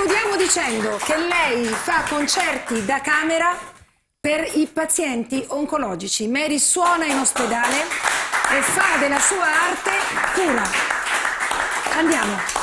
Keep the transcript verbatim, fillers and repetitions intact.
Concludiamo dicendo che lei fa concerti da camera per i pazienti oncologici. Mary suona in ospedale e fa della sua arte cura. Andiamo.